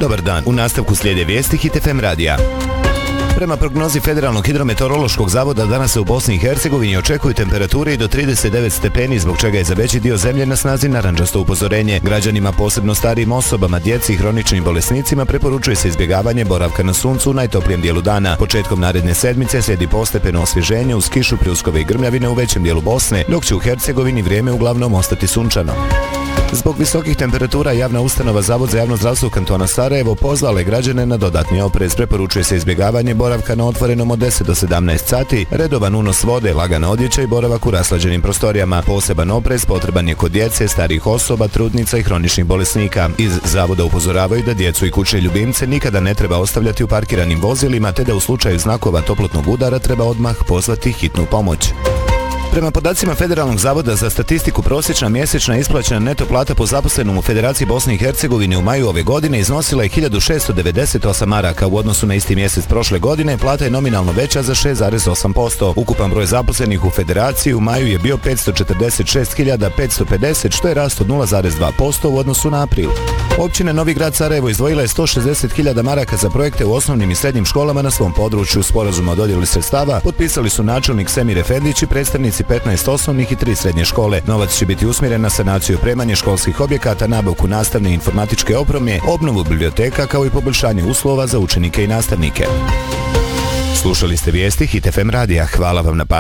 Dobar dan, u nastavku slijede vijesti Hit FM radija. Prema prognozi Federalnog hidrometeorološkog zavoda danas se u Bosni i Hercegovini očekuju temperature i do 39 stepeni, zbog čega je za veći dio zemlje na snazi narančasto upozorenje. Građanima, posebno starijim osobama, djeci i hroničnim bolesnicima, preporučuje se izbjegavanje boravka na suncu u najtoplijem dijelu dana. Početkom naredne sedmice slijedi postepeno osvježenje uz kišu, pljuskove i grmljavine u većem dijelu Bosne, dok će u Hercegovini vrijeme uglavnom ostati sunčano. Zbog visokih temperatura javna ustanova Zavod za javno zdravstvo kantona Sarajevo pozvala je građane na dodatni oprez. Preporučuje se izbjegavanje boravka na otvorenom od 10 do 17 sati, redovan unos vode, lagana odjeća i boravak u raslađenim prostorijama. Poseban oprez potreban je kod djece, starijih osoba, trudnica i hroničnih bolesnika. Iz zavoda upozoravaju da djecu i kućne ljubimce nikada ne treba ostavljati u parkiranim vozilima, te da u slučaju znakova toplotnog udara treba odmah pozvati hitnu pomoć. Prema podacima Federalnog zavoda za statistiku, prosječna mjesečna isplaćena neto plata po zaposlenom u Federaciji Bosne i Hercegovine u maju ove godine iznosila je 1698 maraka. U odnosu na isti mjesec prošle godine plata je nominalno veća za 6,8%. Ukupan broj zaposlenih u Federaciji u maju je bio 546.550, što je rast od 0,2% u odnosu na april. Općina Novi Grad Sarajevo izdvojila je 160.000 maraka za projekte u osnovnim i srednjim školama na svom području. Sporazum o dodjeli sredstava potpisali su načelnik Semir Efendić i predstavnici 15 osnovnih i 3 srednje škole. Novac će biti usmjeren na sanaciju i opremanje školskih objekata, nabavku nastavne i informatičke opreme, obnovu biblioteka kao i poboljšanje uslova za učenike i nastavnike. Slušali ste vijesti Hit FM radija. Hvala vam na pažnji.